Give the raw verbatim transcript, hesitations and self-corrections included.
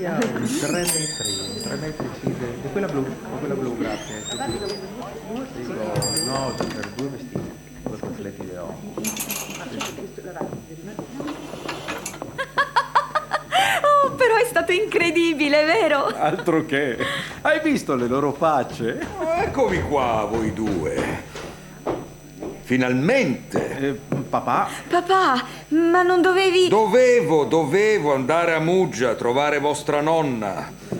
sia un tre metri, un tre metri sì, di di quella blu, di quella blu, grazie. Dico, no, per due vestiti, due completti le ho. Oh, però è stato incredibile, vero? Altro che! Hai visto le loro facce? Eccovi qua, voi due. Finalmente. Eh, papà, Papà, ma non dovevi... Dovevo, dovevo andare a Muggia a trovare vostra nonna.